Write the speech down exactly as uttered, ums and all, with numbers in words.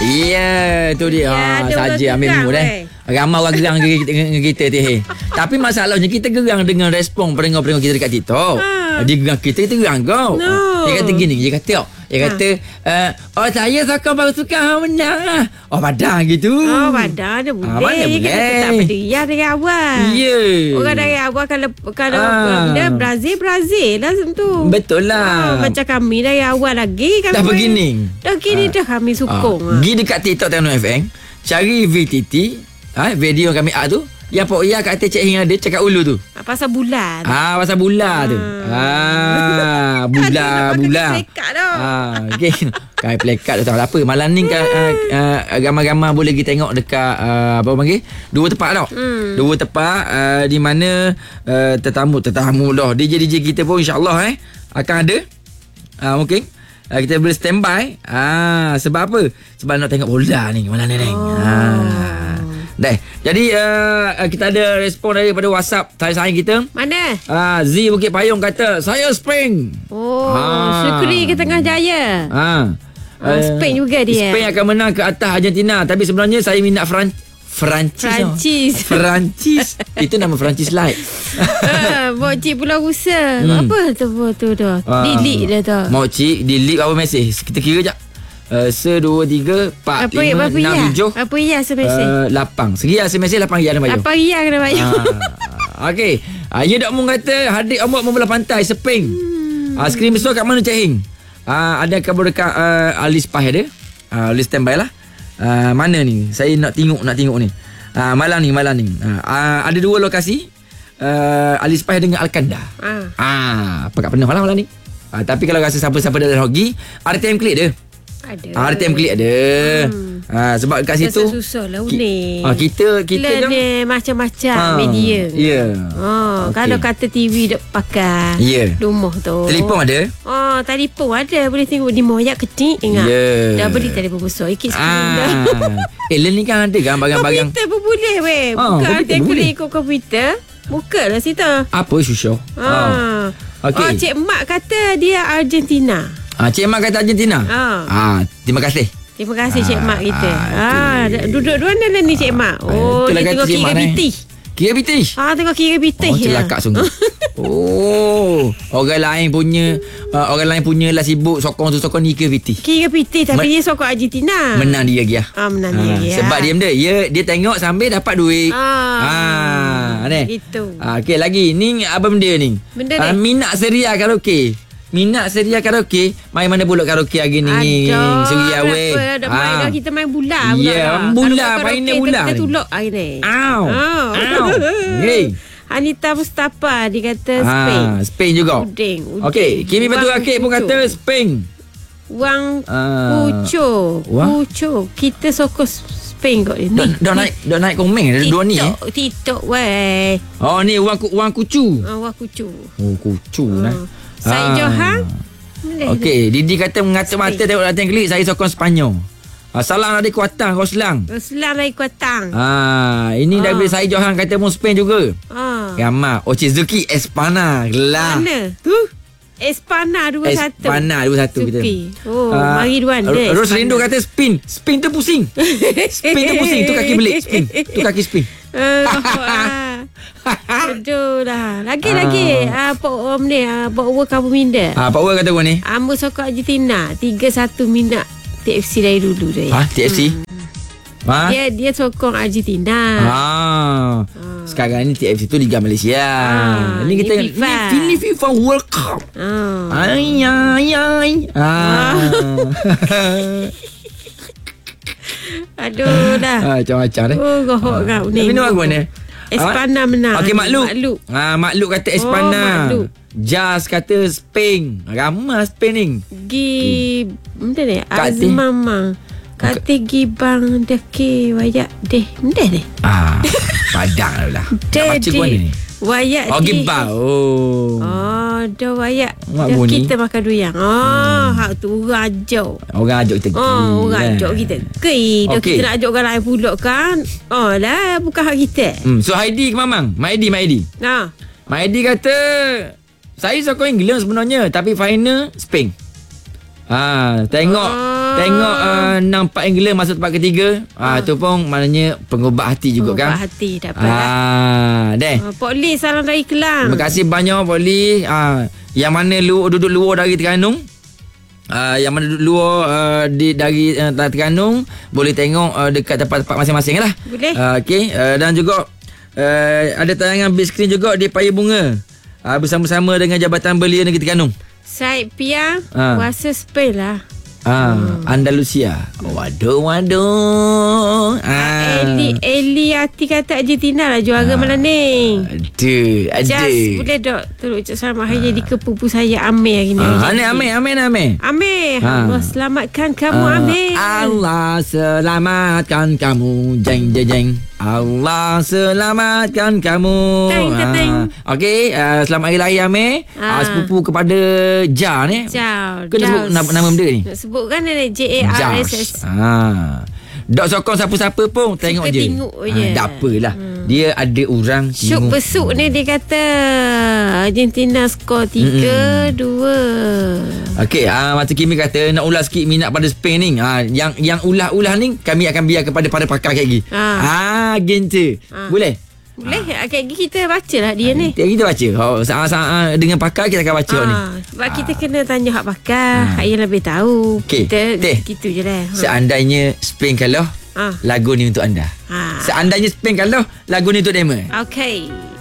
Ya, tu dia. Ya, Ha, saja ambil mood eh. Ramai orang gerang dengan kita, kita teh. Tapi masalahnya kita gerang dengan respon pendengar-pendengar kita dekat TikTok. Ha. Dia gerang kita, kita gerang kau. No. Dia kata gini, dia kata, dia kata, ha. uh, oh saya sokong baru suka ha, menang lah. Oh padang gitu. Oh padang dia boleh. Ha, mana boleh. Kita tak pedih dari awal. Ya. Yeah. Orang dari awal kalau kalau ha. dia Brazil Brazil lah tu. Betul lah. Ha, macam kami dari awal lagi kami. Dah begini. Dah gini ha. dah kami sokong. Ha. Pergi dekat TikTok Terengganu F M, cari V T T, ha, video kami A tu. Yang Pok Ya kat atas Cik Hing ada cakap ulu tu. Ha, pasal bulan. Ah, pasal bulan ha. tu. Ah, bulan bulan. Ah, okey. Kai plekat tu tak apa. Malam ni kan uh, uh, gambar-gambar boleh kita tengok dekat uh, apa panggil? Dua tempat tau. Hmm. Dua tempat uh, di mana uh, tetamu-tetamu dah. D J D J kita pun insya-Allah eh akan ada. Ah, uh, mungkin uh, kita boleh standby. Ah, sebab apa? Sebab nak tengok bola ni malam ni. Oh. Ah. Dah. Jadi uh, kita ada respon daripada WhatsApp saing-saing kita. Mana? Ah, Z Bukit Payung kata saya Spain. Oh, ha. Syukri ke Tengah Jaya. Ha. Uh, Spain juga dia. Spain akan menang ke atas Argentina, tapi sebenarnya saya minat Fran Francis. Francis. Francis. Itu nama Francis Light. Ah, Mokcik Pulau Rusa. Hmm. Apa tu tu tu? Ah, delete dah tu. Mokcik delete apa mesej? Kita kira jap. Uh, se, dua, tiga, empat, apa lima, apa enam, ya? tujuh. Apa ya semesej? Uh, lapang. Segi ya semesej lapang ya kena bayar. Lapang ya kena bayar. Ah, okey. Ah, ya dak mung kata hadik ombak membelah pantai Seping. Hmm. Ah, skrin besar kat mana Cik Hing? Ah, ada kabar dekat uh, Alis Pah ada. Ah, Alis standby lah. Ah, mana ni? Saya nak tengok nak tengok ni. Ah, malam ni malam ni. Ah, ada dua lokasi. Uh, Alis Pah dengan Alkanda. Ah. Ah, apa kat pernah malam malam ni. Ah, tapi kalau rasa siapa-siapa dah hoki, R T M klik dia. Ada. R T M klik ada. Hmm. Ha, sebab kat situ susah lah unik. Ha, kita kita kan ni macam-macam ha, media. Ya. Yeah. Ha, okay. Kalau kata T V dok pakai. Yeah. Rumah tu. Telefon ada? Oh, telefon ada. Boleh tengok di moyak kecil ingat. Yeah. Dah beli telefon besar ikut skrin dah. Eh, ni kan ada gambar-gambar. Komputer pun boleh weh. Bukan R T M klik ikut komputer. Bukalah situ. Apa susah? Ha. Oh. Okay. Oh, Cik Mak kata dia Argentina. Ah, Cik Mak kata Argentina. Ah, ah terima kasih. Terima kasih ah, Cik Mak kita. Ah, ah duduk dua mana ni Cik Mak? Oh, dia tengok kira B T. Kira B T. Ah, tengok kira B T. Oh, celaka sungguh. Oh, orang lain punya uh, orang lain punya lah sibuk sokong tu sokong ni kira B T. Kira B T tapi Men- dia sokong Argentina. Menang dia lagi ah. Ah, menang dia lagi. Ah, sebab dia dia dia dia tengok sambil dapat duit. Ah. Ah, ni. Itu. Ah, okey lagi ni apa benda ni? Benda ah, ni. Minat seria karaoke. Minat sedia karaoke. Main mana pula karaoke hari ni? Seria weh. Ada main dah kita main bola. Ya, yeah, bola. Mainnya bola. Kita tulak hari ni. Au. Au. Hey. Anita Mustafa dia kata Spain. Ah, Spain juga. Uding. Okey, Kimi Batu Rakit pun kata Spain. Wang Pucuk. Pucuk. Kita sokong Spain kot ni. Dah naik dah naik komen ada dua ni eh. TikTok weh. Oh ni Wang Wang Kucu. Ah, Wang Kucu. Oh, Kucu nah. Saya Johan. Okey, Didi kata mengata-mata tengok datang klik saya sokong Sepanyol. Ah, salam dari Kuatang, Roslang. Roslang dari Kuatang. Ah, ini ah. daripada saya Johan kata mau Spain juga. Ah. Ramah. Ochizuki Espana. Gelah. Mana? Tu. Espana dua satu. Espana dua satu kita. Oh, uh, mari dua anda. Ros Rindu kata spin. Spin tu pusing. Spin tu pusing. Tu kaki belik spin. Tu kaki spin. Uh, Aduh dah. Lagi-lagi ah. Pak Om ni Pak Uwa kamu minda. Ah, Pak Uwa kata apa ni? Amba sokong Argentina tiga satu minat T F C dari dulu dah. Ah, T F C. Hmm. Ha? Dia dia sokong Argentina. Ah. ah. Sekarang ni T F C tu Liga Malaysia. Ah, ini kita ni FIFA. Ini FIFA World Cup. Ah. Ay ay ay. Ah. Aduh dah. Ah, macam-macam dah. Oh, gohok ah. kau ni. Minum apa ni? Espana menang. Okey, Makluk. Makluk. Ah, Makluk kata Espana. Oh, Jas kata Spain. Ramah Spain ni. Gi benda ni Azmama. Kata gi bang deki wayak deh. Benda ni. Ah, padang lah. Nak baca pun ni. Wayak oh, gibau. Oh. Oh, dah wayak. Dah kita makan duyang. Oh, hmm. hak tu orang ajak. Orang ajak kita. Oh, orang ajak kita. Kei, dah okay. Kita nak ajak orang lain pula kan. Oh, lah bukan hak kita. Hmm, so Heidi ke Mamang? Maidi, Maidi. Ha. Maidi kata saya sokong England sebenarnya tapi final Spain. Ah, tengok. Oh. Tengok uh, nampak England masuk tempat ketiga. Ah, uh, tu pun maknanya pengubat hati juga pengubat kan. Pengubat hati dapat. Ah, deh. Uh, Pok Lee salam dari Kelang. Terima kasih banyak Pok Lee. Ah, yang mana lu duduk luar dari Terengganu? Uh, yang mana duduk luar uh, di dari uh, Terengganu boleh tengok uh, dekat tempat-tempat masing-masing lah. Boleh. Uh, Okey, uh, dan juga uh, ada tayangan big screen juga di Paya Bunga. Uh, bersama-sama dengan Jabatan Belia Negeri Terengganu. Said Pia uh. puasa Spain lah. Ah, hmm. Andalusia. Waduh, waduh. Ah. Eli Eli Ati kata Argentina lah juara ah. malam ni. Ada, ada. Just boleh dok terus ucap selamat hari ah. jadi kepupu saya Amir hari ni. Ah, Amir, Amir, Amir, Amir. Amir, ah. Allah selamatkan kamu ah. Amir. Allah selamatkan kamu. Jeng jeng jeng. Allah selamatkan kamu. Teng, teng. Ah. Okey, uh, selamat hari raya Amir. Ah. Uh, sepupu kepada Ja ni. Ja. Kena sebut nama, nama benda ni. Nak sebut kan ada J A R S S. Ha. Dok sokong siapa-siapa pun tengok Suka je. Tengok je. Ha, tak apalah. Hmm. Dia ada orang Syuk besuk ni dia kata Argentina skor tiga dua. Okey, ah Mata Kimi kata nak ulas sikit minat pada Spain ni. Ah yang yang ulah-ulah ni kami akan biar kepada para pakar lagi. Ah, ah gente. Ha. Boleh? Boleh. Ha. Kita baca lah dia ni. Kita baca. Oh, saat-saat dengan pakar kita akan baca ha. ni. Sebab ha. kita kena tanya hak pakar, ha. hak yang lebih tahu. Okay. Kita Teh. gitu je lah. Ha. Seandainya Spain kalah, ha. lagu ni untuk anda. Ha. Seandainya Spain kalah, lagu ni untuk Damon. Okey.